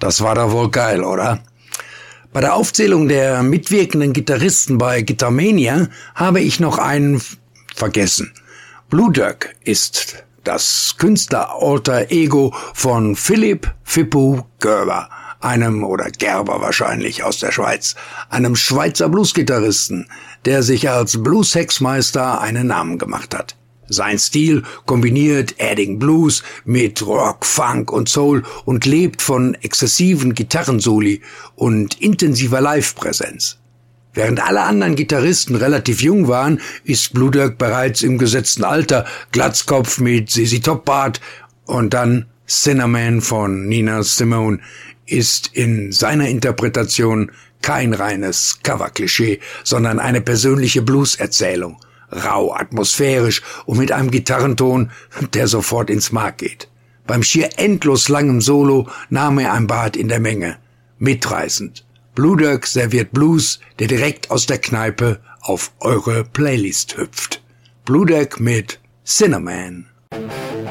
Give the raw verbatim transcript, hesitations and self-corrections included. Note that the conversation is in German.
Das war doch wohl geil, oder? Bei der Aufzählung der mitwirkenden Gitarristen bei Guitarmania habe ich noch einen vergessen. Blue Dirk ist das Künstler-Alter Ego von Philipp Fippo Gerber, einem, oder Gerber wahrscheinlich, aus der Schweiz, einem Schweizer Bluesgitarristen, der sich als Blues-Hexmeister einen Namen gemacht hat. Sein Stil kombiniert Adding Blues mit Rock, Funk und Soul und lebt von exzessiven Gitarrensoli und intensiver Live-Präsenz. Während alle anderen Gitarristen relativ jung waren, ist Blue Dirk bereits im gesetzten Alter, Glatzkopf mit Z Z Top Bart und dann Cinnamon von Nina Simone ist in seiner Interpretation kein reines Cover-Klischee, sondern eine persönliche Blues-Erzählung. Rau, atmosphärisch und mit einem Gitarrenton, der sofort ins Mark geht. Beim schier endlos langem Solo nahm er ein Bad in der Menge. Mitreißend. Blue Dirk serviert Blues, der direkt aus der Kneipe auf eure Playlist hüpft. Blue Dirk mit Cinnamon.